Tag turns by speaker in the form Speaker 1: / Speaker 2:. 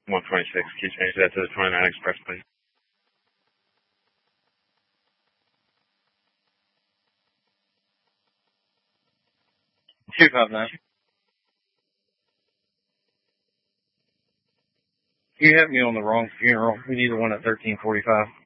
Speaker 1: 126. Can you change that to the 29 Express, please?
Speaker 2: 259. You have me on the wrong funeral. We need the one at 1345.